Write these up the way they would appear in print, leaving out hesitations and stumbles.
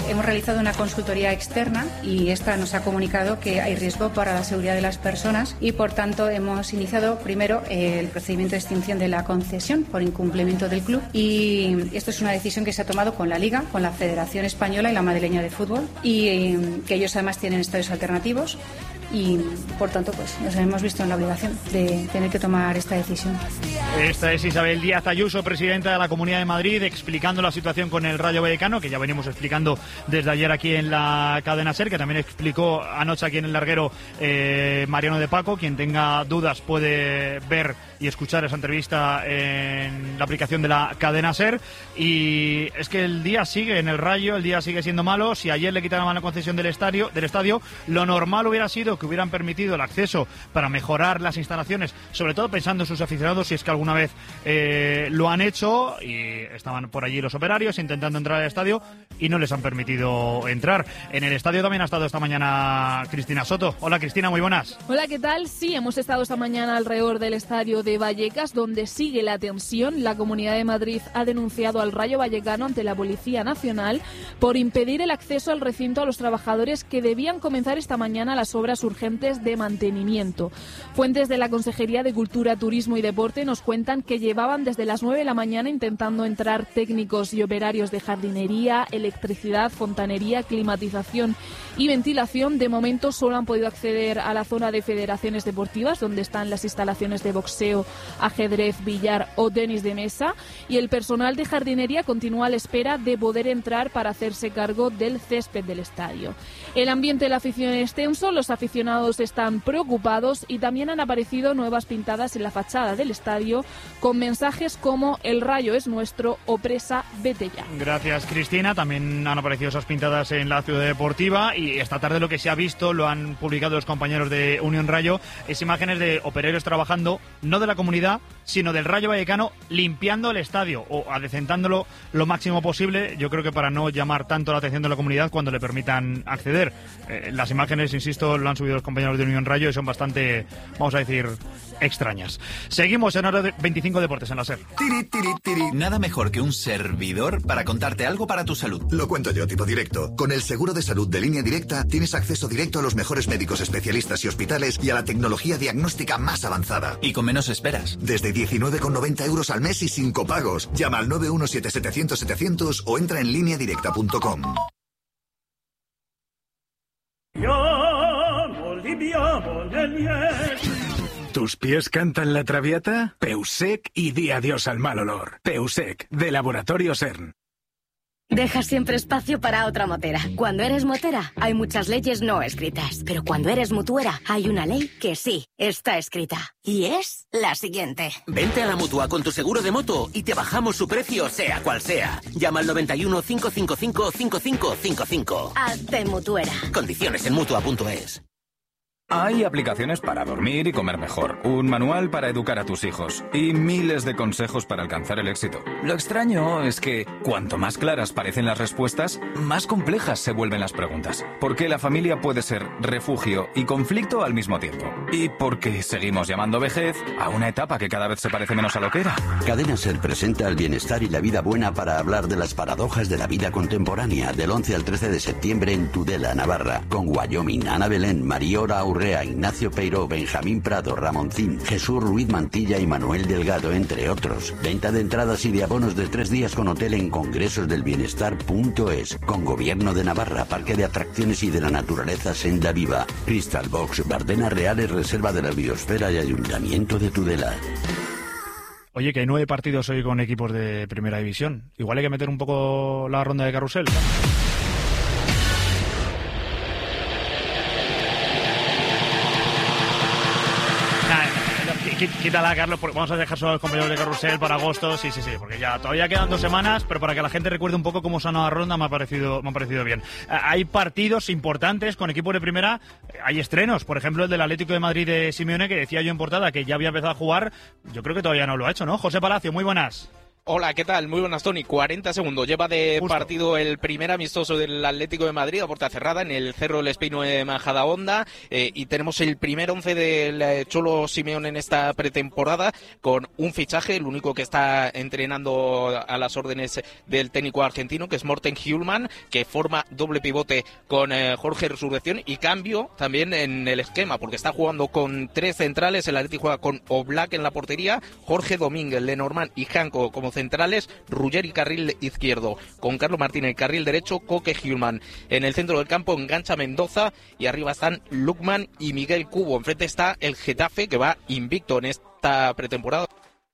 hemos realizado una consultoría externa y esta nos ha comunicado que hay riesgo para la seguridad de las personas y, por tanto, hemos iniciado primero el procedimiento de extinción de la concesión por incumplimiento del club, y esto es una decisión que se ha tomado con la Liga, con la Federación Española y la Madrileña de Fútbol, y que ellos además tienen estadios alternativos. Y, por tanto, pues nos hemos visto en la obligación de tener que tomar esta decisión. Esta es Isabel Díaz Ayuso, presidenta de la Comunidad de Madrid, explicando la situación con el Rayo Vallecano, que ya venimos explicando desde ayer aquí en la cadena SER, que también explicó anoche aquí en el larguero Mariano de Paco. Quien tenga dudas puede ver y escuchar esa entrevista en la aplicación de la cadena SER. Y es que el día sigue en el Rayo, el día sigue siendo malo. Si ayer le quitaban la concesión del estadio, lo normal hubiera sido que hubieran permitido el acceso para mejorar las instalaciones, sobre todo pensando en sus aficionados, si es que alguna vez lo han hecho, y estaban por allí los operarios intentando entrar al estadio y no les han permitido entrar. En el estadio también ha estado esta mañana Cristina Soto. Hola Cristina, muy buenas. Hola, ¿qué tal? Sí, hemos estado esta mañana alrededor del estadio de Vallecas, donde sigue la tensión. La Comunidad de Madrid ha denunciado al Rayo Vallecano ante la Policía Nacional por impedir el acceso al recinto a los trabajadores que debían comenzar esta mañana las obras urgentes de mantenimiento. Fuentes de la Consejería de Cultura, Turismo y Deporte nos cuentan que llevaban desde las 9 de la mañana intentando entrar técnicos y operarios de jardinería, electricidad, fontanería, climatización y ventilación. De momento solo han podido acceder a la zona de federaciones deportivas, donde están las instalaciones de boxeo, ajedrez, billar o tenis de mesa, y el personal de jardinería continúa a la espera de poder entrar para hacerse cargo del césped del estadio. El ambiente de la afición es tenso, los aficionados están preocupados y también han aparecido nuevas pintadas en la fachada del estadio con mensajes como "El Rayo es nuestro" o "Presa, vete ya". Gracias, Cristina. También han aparecido esas pintadas en la Ciudad Deportiva, y esta tarde lo que se ha visto, lo han publicado los compañeros de Unión Rayo, es imágenes de operarios trabajando, no de la comunidad, sino del Rayo Vallecano, limpiando el estadio o adecentándolo lo máximo posible, yo creo que para no llamar tanto la atención de la comunidad cuando le permitan acceder. Las imágenes, insisto, lo han subido los compañeros de Unión Rayo y son bastante, vamos a decir, extrañas. Seguimos en Hora de 25 Deportes en la SER. Tiri, tiri, tiri. Nada mejor que un servidor para contarte algo para tu salud. Lo cuento yo, tipo directo. Con el seguro de salud de Línea Directa tienes acceso directo a los mejores médicos especialistas y hospitales y a la tecnología diagnóstica más avanzada. Y con menos esperas. Desde 19,90 euros al mes y sin copagos. Llama al 917-700-700 o entra en lineadirecta.com. ¿Tus pies cantan la traviata? Peusec y di adiós al mal olor. Peusec, de Laboratorio CERN. Deja siempre espacio para otra motera. Cuando eres motera, hay muchas leyes no escritas. Pero cuando eres mutuera, hay una ley que sí está escrita. Y es la siguiente. Vente a la Mutua con tu seguro de moto y te bajamos su precio, sea cual sea. Llama al 91 555 5555. Hazte mutuera. Condiciones en Mutua.es. Hay aplicaciones para dormir y comer mejor, un manual para educar a tus hijos y miles de consejos para alcanzar el éxito. Lo extraño es que cuanto más claras parecen las respuestas, más complejas se vuelven las preguntas. Porque la familia puede ser refugio y conflicto al mismo tiempo. Y porque seguimos llamando vejez a una etapa que cada vez se parece menos a lo que era. Cadena SER presenta el bienestar y la vida buena para hablar de las paradojas de la vida contemporánea, del 11 al 13 de septiembre en Tudela, Navarra, con Wyoming, Ana Belén, Mariora Urrea, Ignacio Peiró, Benjamín Prado, Ramoncín, Jesús Ruiz Mantilla y Manuel Delgado, entre otros. Venta de entradas y de abonos de 3 días con hotel en congresosdelbienestar.es, con Gobierno de Navarra, Parque de Atracciones y de la Naturaleza Senda Viva, Crystal Box, Bardenas Reales, Reserva de la Biosfera y Ayuntamiento de Tudela. Oye, que hay 9 partidos hoy con equipos de Primera División. Igual hay que meter un poco la ronda de carrusel, ¿no? Quítala, Carlos, porque vamos a dejar solo a los compañeros de carrusel para agosto. Sí, porque ya todavía quedan 2 semanas, pero para que la gente recuerde un poco cómo sonó la ronda me ha parecido bien. Hay partidos importantes con equipos de primera, hay estrenos, por ejemplo el del Atlético de Madrid de Simeone, que decía yo en portada que ya había empezado a jugar. Yo creo que todavía no lo ha hecho, ¿no? José Palacio, muy buenas. Hola, ¿qué tal? Muy buenas, Tony. 40 segundos. Lleva de partido el primer amistoso del Atlético de Madrid a puerta cerrada en el Cerro del Espino de Majadahonda, y tenemos el primer 11 del Cholo Simeone en esta pretemporada con un fichaje, el único que está entrenando a las órdenes del técnico argentino, que es Morten Hjulmand, que forma doble pivote con Jorge Resurrección, y cambio también en el esquema, porque está jugando con 3 centrales. El Atlético juega con Oblak en la portería, Jorge Domínguez, Lenormand y Janko como centrales, Ruggeri carril izquierdo, con Carlos Martínez carril derecho, Coque Hjulmand. En el centro del campo engancha Mendoza y arriba están Lukman y Miguel Cubo. Enfrente está el Getafe, que va invicto en esta pretemporada.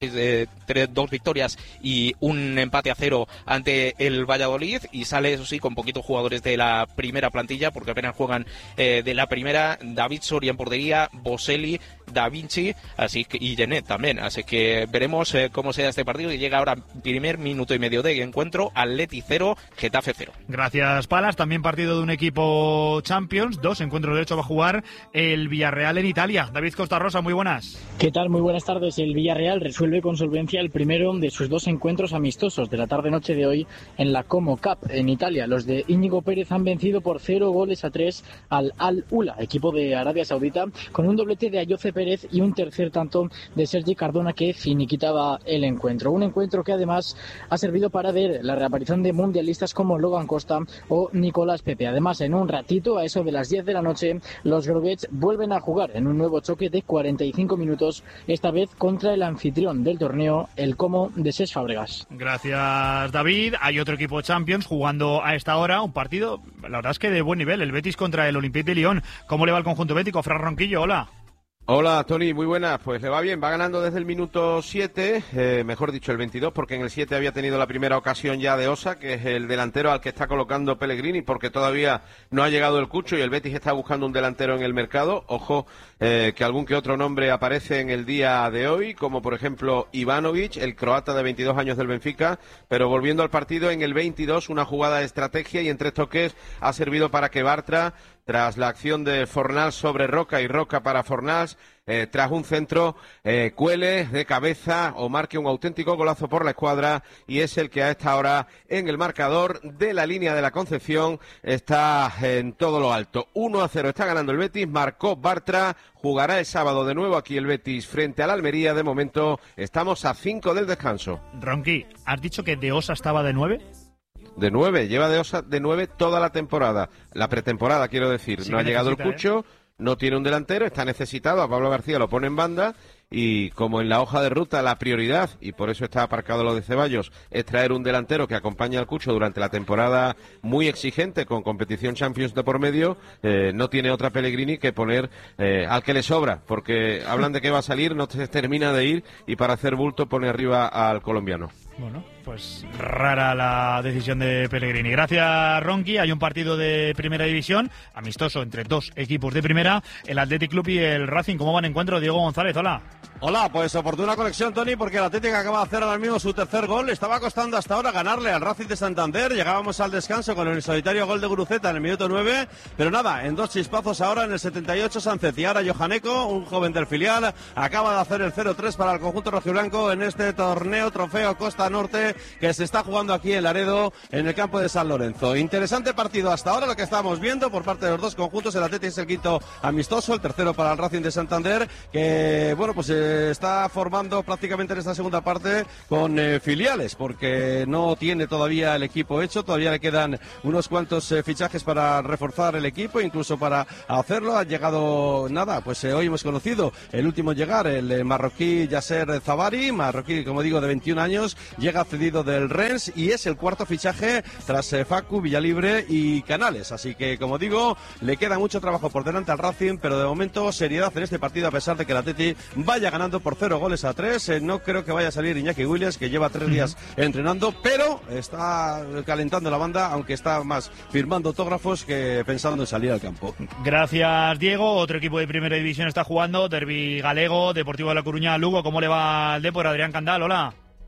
2 victorias y un empate a 0 ante el Valladolid, y sale, eso sí, con poquitos jugadores de la primera plantilla, porque apenas juegan de la primera. David Soria en portería, Boselli, Da Vinci y Genet también, así que veremos cómo será este partido, y llega ahora primer minuto y medio de encuentro. Atleti 0, Getafe 0. Gracias, Palas. También partido de un equipo Champions, 2 encuentros de hecho va a jugar el Villarreal en Italia. David Costa Rosa, muy buenas. ¿Qué tal? Muy buenas tardes. El Villarreal resuelve con solvencia el primero de sus 2 encuentros amistosos de la tarde-noche de hoy en la Como Cup en Italia. Los de Íñigo Pérez han vencido por 0-3 al Al-Ula, equipo de Arabia Saudita, con un doblete de Ayoce Pérez y un tercer tanto de Sergi Cardona, que finiquitaba el encuentro. Un encuentro que además ha servido para ver la reaparición de mundialistas como Logan Costa o Nicolás Pepe. Además, en un ratito, a eso de las 10 de la noche, los Groguets vuelven a jugar en un nuevo choque de 45 minutos, esta vez contra el anfitrión del torneo, el Como de Cesc Fàbregas. Gracias, David. Hay otro equipo Champions jugando a esta hora, un partido, la verdad es que de buen nivel, el Betis contra el Olympique de Lyon. ¿Cómo le va el conjunto bético? Fran Ronquillo, hola. Hola, Tony, muy buenas. Pues le va bien, va ganando desde el minuto 7, mejor dicho el 22, porque en el 7 había tenido la primera ocasión ya de Osa, que es el delantero al que está colocando Pellegrini, porque todavía no ha llegado el Cucho y el Betis está buscando un delantero en el mercado. Ojo, que algún que otro nombre aparece en el día de hoy, como por ejemplo Ivanovic, el croata de 22 años del Benfica, pero volviendo al partido, en el 22 una jugada de estrategia y en 3 toques ha servido para que Bartra, tras la acción de Fornals sobre Roca y Roca para Fornals, tras un centro, cuele de cabeza o marque un auténtico golazo por la escuadra, y es el que a esta hora en el marcador de la línea de la Concepción está en todo lo alto. 1-0 está ganando el Betis, marcó Bartra, jugará el sábado de nuevo aquí el Betis frente al Almería. De momento estamos a 5 del descanso. Ronqui, ¿has dicho que De Osa estaba de 9? De 9, lleva de Osa de 9 toda la temporada, la pretemporada quiero decir. Sí, no ha llegado el Cucho, no tiene un delantero, está necesitado, a Pablo García lo pone en banda, y como en la hoja de ruta la prioridad, y por eso está aparcado lo de Ceballos, es traer un delantero que acompañe al Cucho durante la temporada muy exigente con competición Champions de por medio, no tiene otra Pellegrini que poner al que le sobra, porque hablan de que va a salir, no se termina de ir, y para hacer bulto pone arriba al colombiano. Bueno, pues rara la decisión de Pellegrini. Gracias, Ronqui. Hay un partido de primera división, amistoso entre 2 equipos de primera, el Athletic Club y el Racing. ¿Cómo van encuentro? Diego González, hola. Hola, pues oportuna conexión, Tony, porque el Athletic acaba de hacer ahora mismo su tercer gol. Estaba costando hasta ahora ganarle al Racing de Santander. Llegábamos al descanso con el solitario gol de Guruceta en el minuto 9, pero nada, en 2 chispazos ahora en el 78 Sánchez y ahora Johaneco, un joven del filial, acaba de hacer el 0-3 para el conjunto rojiblanco en este torneo Trofeo Costa Norte que se está jugando aquí en Laredo, en el campo de San Lorenzo. Interesante partido hasta ahora lo que estamos viendo por parte de los 2 conjuntos. El Athletic es el quinto amistoso, el tercero para el Racing de Santander, que bueno, pues está formando prácticamente en esta segunda parte con filiales, porque no tiene todavía el equipo hecho, todavía le quedan unos cuantos fichajes para reforzar el equipo, incluso para hacerlo. Ha llegado nada, pues hoy hemos conocido el último llegar, el marroquí Yasser Zabari, marroquí, como digo, de 21 años, llega cedido del Rennes y es el cuarto fichaje tras Facu, Villalibre y Canales, así que como digo, le queda mucho trabajo por delante al Racing, pero de momento seriedad en este partido, a pesar de que el Atleti vaya ganando por 0-3. No creo que vaya a salir Iñaki Williams, que lleva 3 días entrenando, pero está calentando la banda, aunque está más firmando autógrafos que pensando en salir al campo. Gracias, Diego. Otro equipo de primera división está jugando, Derbi galego, Deportivo de La Coruña, Lugo. ¿Cómo le va al Depor? Adrián Candal, hola.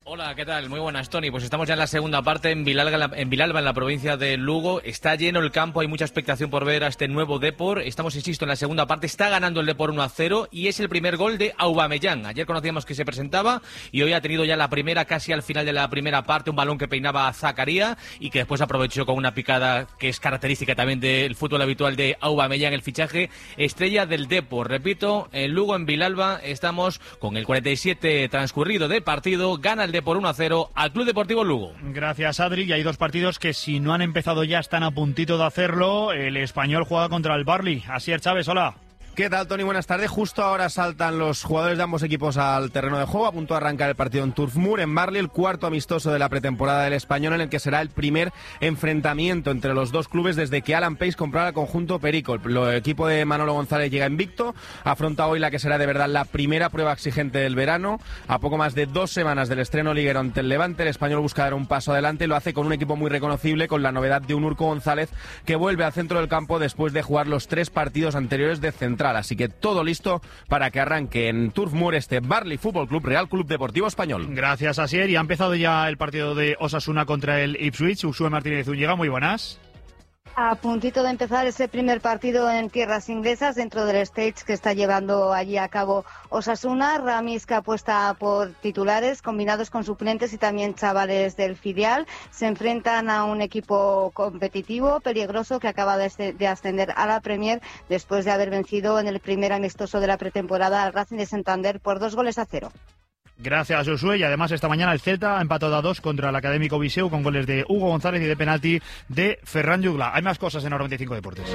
Hola, ¿qué tal? Muy buenas, Tony. Pues estamos ya en la segunda parte en Vilalba, en la provincia de Lugo. Está lleno el campo, hay mucha expectación por ver a este nuevo Depor. Estamos, insisto, en la segunda parte. Está ganando el Depor 1-0 y es el primer gol de Aubameyang. Ayer conocíamos que se presentaba y hoy ha tenido ya la primera, casi al final de la primera parte, un balón que peinaba a Zakaria y que después aprovechó con una picada que es característica también del fútbol habitual de Aubameyang, el fichaje estrella del Depor. Repito, en Lugo, en Vilalba, estamos con el 47 transcurrido de partido. Gana el Depor 1-0 al Club Deportivo Lugo. Gracias, Adri. Y hay dos partidos que si no han empezado ya están a puntito de hacerlo. El Español juega contra el Burnley. Asier Chávez, hola. ¿Qué tal, Tony? Buenas tardes. Justo ahora saltan los jugadores de ambos equipos al terreno de juego, a punto de arrancar el partido en Turf Moor, en Burnley, el cuarto amistoso de la pretemporada del Español, en el que será el primer enfrentamiento entre los dos clubes desde que Alan Pace comprara el conjunto Perico. El equipo de Manolo González llega invicto, afronta hoy la que será de verdad la primera prueba exigente del verano. A poco más de 2 semanas del estreno liguero ante el Levante, el Español busca dar un paso adelante y lo hace con un equipo muy reconocible, con la novedad de un Urco González que vuelve al centro del campo después de jugar los 3 partidos anteriores de central. Así que todo listo para que arranque en Turf Moor este Burnley Fútbol Club, Real Club Deportivo Español. Gracias, Asier. Y ha empezado ya el partido de Osasuna contra el Ipswich. Usue Martínez Zúñiga, muy buenas. A puntito de empezar ese primer partido en tierras inglesas dentro del stage que está llevando allí a cabo Osasuna. Ramis, que apuesta por titulares combinados con suplentes y también chavales del filial. Se enfrentan a un equipo competitivo, peligroso, que acaba de ascender a la Premier después de haber vencido en el primer amistoso de la pretemporada al Racing de Santander por 2-0. Gracias, Josué. Y además esta mañana el Celta ha empatado a 2 contra el Académico Viseu con goles de Hugo González y de penalti de Ferran Jugla. Hay más cosas en Hora 25 Deportes.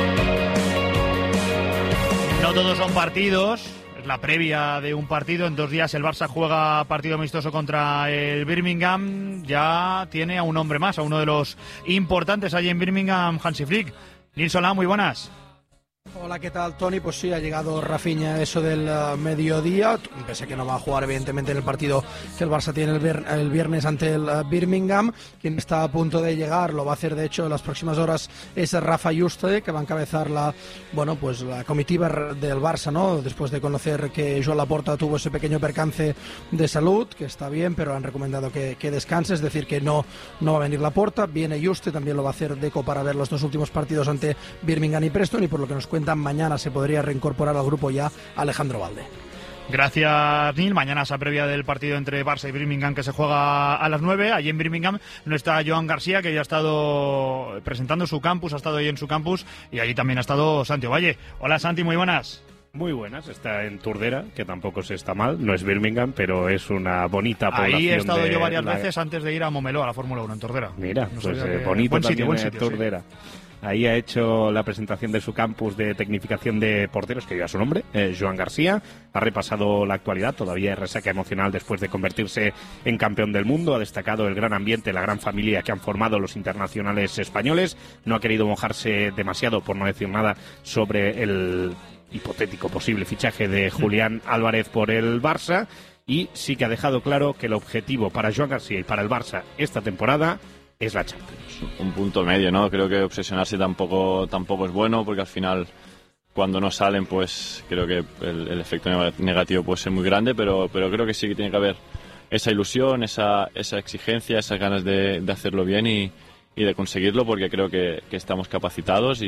No todos son partidos. Es la previa de un partido. En 2 días el Barça juega partido amistoso contra el Birmingham. Ya tiene a un hombre más, a uno de los importantes allí en Birmingham, Hansi Flick. Nils Solá, muy buenas. Hola, ¿qué tal, Tony? Pues sí, ha llegado Rafinha eso del mediodía, pese a que no va a jugar evidentemente en el partido que el Barça tiene el viernes ante el Birmingham. Quien está a punto de llegar, lo va a hacer de hecho en las próximas horas, es Rafa Juste, que va a encabezar la comitiva del Barça, ¿no? Después de conocer que Joan Laporta tuvo ese pequeño percance de salud, que está bien, pero han recomendado que descanse, es decir, que no va a venir Laporta. Viene Juste, también lo va a hacer Deco para ver los 2 últimos partidos ante Birmingham y Preston, y por lo que nos cuentan, mañana se podría reincorporar al grupo ya Alejandro Valde. Gracias, Neil. Mañana esa previa del partido entre Barça y Birmingham, que se juega a las 9. Allí en Birmingham no está Joan García, que ya ha estado presentando su campus, ha estado ahí en su campus, y allí también ha estado Santi Ovalle. Hola, Santi, muy buenas. Muy buenas, está en Turdera, que tampoco se está mal, no es Birmingham, pero es una bonita población. Ahí he estado yo varias veces antes de ir a Momeló, a la Fórmula 1 en Tordera. Mira, no pues bonito buen sitio, también Turdera. Sí. Ahí ha hecho la presentación de su campus de tecnificación de porteros, que lleva su nombre, Joan García. Ha repasado la actualidad, todavía es resaca emocional después de convertirse en campeón del mundo. Ha destacado el gran ambiente, la gran familia que han formado los internacionales españoles. No ha querido mojarse demasiado, por no decir nada, sobre el hipotético posible fichaje de Julián Álvarez por el Barça. Y sí que ha dejado claro que el objetivo para Joan García y para el Barça esta temporada es la Champions. Un punto medio, ¿no? Creo que obsesionarse tampoco es bueno, porque al final, cuando no salen, pues creo que el efecto negativo puede ser muy grande, pero creo que sí que tiene que haber esa ilusión, esa exigencia, esas ganas de hacerlo bien y de conseguirlo, porque creo que estamos capacitados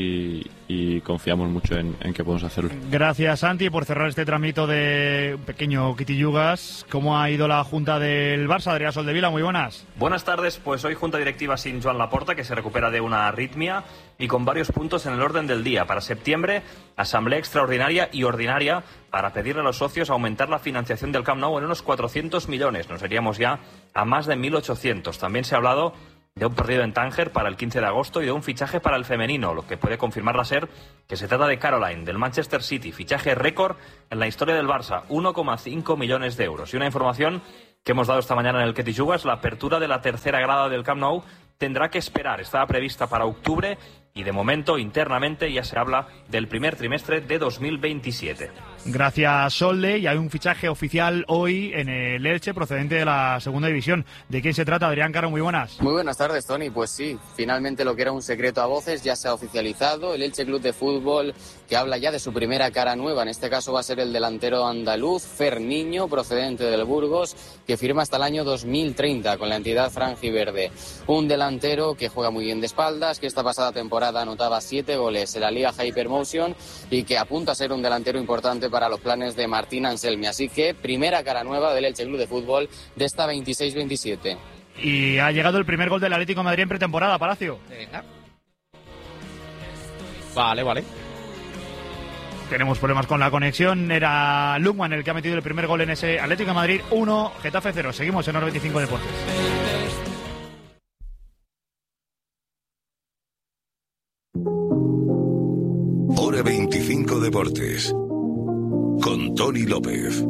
y confiamos mucho en que podemos hacerlo. Gracias, Santi, por cerrar este tramito de un pequeño Quitillugas. ¿Cómo ha ido la junta del Barça? Adrián Soldevila, muy buenas. Buenas tardes, pues hoy junta directiva sin Joan Laporta, que se recupera de una arritmia, y con varios puntos en el orden del día. Para septiembre, asamblea extraordinaria y ordinaria para pedirle a los socios aumentar la financiación del Camp Nou en unos 400 millones. Nos iríamos ya a más de 1.800. También se ha hablado de un partido en Tánger para el 15 de agosto y de un fichaje para el femenino, lo que puede confirmar la SER, que se trata de Caroline, del Manchester City, fichaje récord en la historia del Barça, 1,5 millones de euros. Y una información que hemos dado esta mañana en el Quetillugas, la apertura de la tercera grada del Camp Nou tendrá que esperar, estaba prevista para octubre y de momento internamente ya se habla del primer trimestre de 2027. Gracias, Solde. Y hay un fichaje oficial hoy en el Elche procedente de la segunda división. ¿De quién se trata? Adrián Caro, muy buenas. Muy buenas tardes, Tony. Pues sí, finalmente lo que era un secreto a voces ya se ha oficializado. El Elche Club de Fútbol, que habla ya de su primera cara nueva. En este caso va a ser el delantero andaluz Fer Niño, procedente del Burgos, que firma hasta el año 2030 con la entidad franjiverde. Un delantero que juega muy bien de espaldas, que esta pasada temporada anotaba 7 goles en la Liga Hypermotion y que apunta a ser un delantero importante para los planes de Martín Anselmi. Así que primera cara nueva del Elche Club de Fútbol de esta 26-27. Y ha llegado el primer gol del Atlético de Madrid en pretemporada, Palacio. Venga. Vale. Tenemos problemas con la conexión. Era Lukman el que ha metido el primer gol en ese Atlético de Madrid 1, Getafe 0. Seguimos en Hora 25 Deportes. Hora 25 Deportes con Tony López.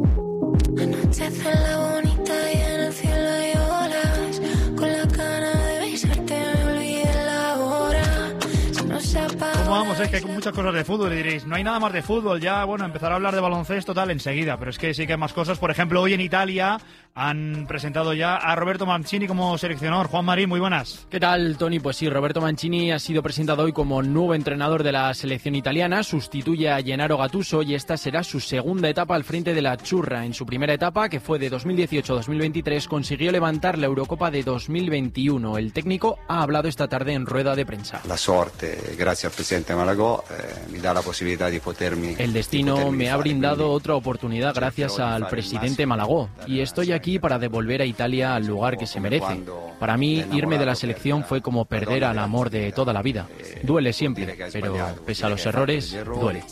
Anochece la bonita y en el cielo hay olas. Con la gana de besarte me olvidé la hora. Se nos apaga. ¿Cómo vamos? Es que hay muchas cosas de fútbol y diréis, no hay nada más de fútbol. Ya, bueno, empezar a hablar de baloncesto tal enseguida. Pero es que sí que hay más cosas. Por ejemplo, hoy en Italia han presentado ya a Roberto Mancini como seleccionador. Juan Marín, muy buenas. ¿Qué tal, Tony? Pues sí, Roberto Mancini ha sido presentado hoy como nuevo entrenador de la selección italiana. Sustituye a Gennaro Gattuso y esta será su segunda etapa al frente de la Azzurra. En su primera etapa, que fue de 2018-2023, consiguió levantar la Eurocopa de 2021. El técnico ha hablado esta tarde en rueda de prensa. La suerte, gracias al presidente Malagó, me da la posibilidad de poderme... El destino me ha brindado otra oportunidad gracias al presidente Malagó y estoy aquí para devolver a Italia al lugar que se merece. Para mí, irme de la selección fue como perder al amor de toda la vida. Duele siempre, pero pese a los errores, duele.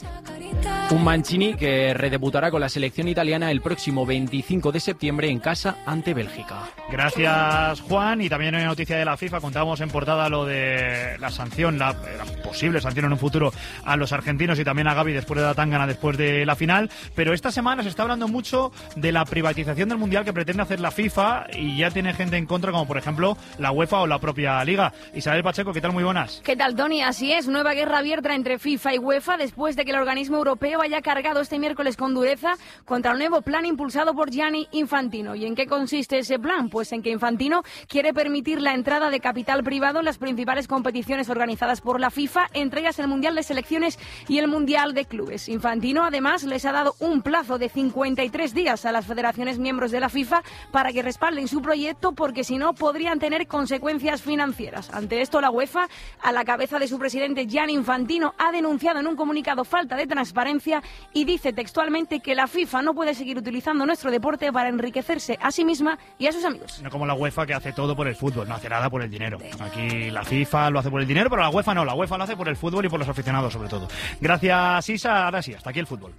Un Mancini que redebutará con la selección italiana el próximo 25 de septiembre en casa ante Bélgica. Gracias, Juan. Y también hay una noticia de la FIFA. Contábamos en portada lo de la sanción, la posible sanción en un futuro a los argentinos y también a Gavi después de la tangana, después de la final. Pero esta semana se está hablando mucho de la privatización del Mundial que pretende hacer la FIFA y ya tiene gente en contra, como por ejemplo la UEFA o la propia Liga. Isabel Pacheco, ¿qué tal? Muy buenas. ¿Qué tal, Tony? Así es, nueva guerra abierta entre FIFA y UEFA después de que el organismo europeo haya cargado este miércoles con dureza contra el nuevo plan impulsado por Gianni Infantino. ¿Y en qué consiste ese plan? Pues en que Infantino quiere permitir la entrada de capital privado en las principales competiciones organizadas por la FIFA, entre ellas el Mundial de Selecciones y el Mundial de Clubes. Infantino además les ha dado un plazo de 53 días a las federaciones miembros de la FIFA para que respalden su proyecto, porque si no podrían tener consecuencias financieras. Ante esto, la UEFA, a la cabeza de su presidente Gianni Infantino, ha denunciado en un comunicado falta de transparencia y dice textualmente que la FIFA no puede seguir utilizando nuestro deporte para enriquecerse a sí misma y a sus amigos. No como la UEFA, que hace todo por el fútbol, no hace nada por el dinero. Aquí la FIFA lo hace por el dinero, pero la UEFA no. La UEFA lo hace por el fútbol y por los aficionados sobre todo. Gracias, Isa. Ahora sí, hasta aquí el fútbol.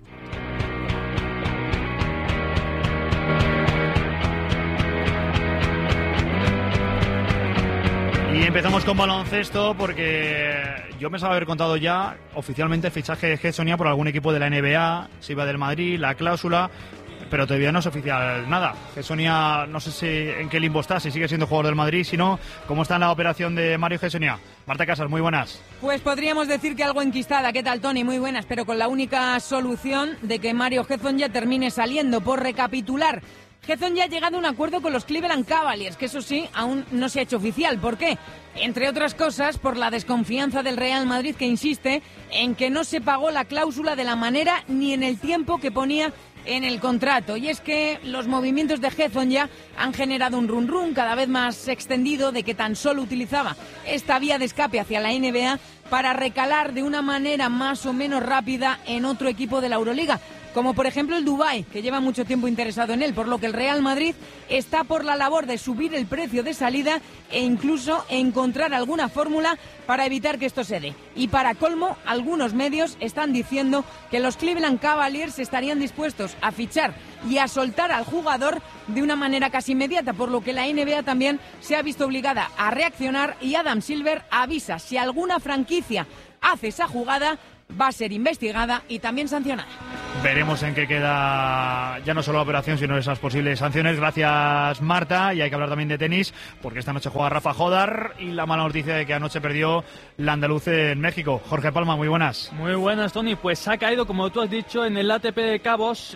Y empezamos con baloncesto porque yo pensaba haber contado ya oficialmente el fichaje de Getsonia por algún equipo de la NBA, se iba del Madrid, la cláusula, pero todavía no es oficial nada. Getsonia no sé si en qué limbo está, si sigue siendo jugador del Madrid, si no, ¿cómo está en la operación de Mario Getsonia? Marta Casas, muy buenas. Pues podríamos decir que algo enquistada. ¿Qué tal, Tony? Muy buenas, pero con la única solución de que Mario Getsonia termine saliendo. Por recapitular, Getsonia ha llegado a un acuerdo con los Cleveland Cavaliers, que eso sí, aún no se ha hecho oficial. ¿Por qué? Entre otras cosas, por la desconfianza del Real Madrid, que insiste en que no se pagó la cláusula de la manera ni en el tiempo que ponía en el contrato. Y es que los movimientos de Getsonia han generado un run-run cada vez más extendido de que tan solo utilizaba esta vía de escape hacia la NBA para recalar de una manera más o menos rápida en otro equipo de la Euroliga, como por ejemplo el Dubái, que lleva mucho tiempo interesado en él, por lo que el Real Madrid está por la labor de subir el precio de salida e incluso encontrar alguna fórmula para evitar que esto se dé. Y para colmo, algunos medios están diciendo que los Cleveland Cavaliers estarían dispuestos a fichar y a soltar al jugador de una manera casi inmediata, por lo que la NBA también se ha visto obligada a reaccionar y Adam Silver avisa: si alguna franquicia hace esa jugada, va a ser investigada y también sancionada. Veremos en qué queda ya no solo la operación, sino esas posibles sanciones. Gracias, Marta. Y hay que hablar también de tenis, porque esta noche juega Rafa Jodar y la mala noticia de que anoche perdió la andaluz en México. Jorge Palma, muy buenas. Muy buenas, Tony. Pues ha caído, como tú has dicho, en el ATP de Cabos.